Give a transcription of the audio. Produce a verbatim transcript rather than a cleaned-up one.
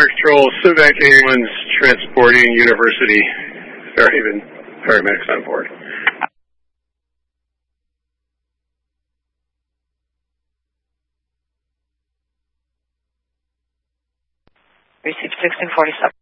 Control, Civic anyone's transporting University, Fairhaven paramedics on board. Received sixteen forty-seven.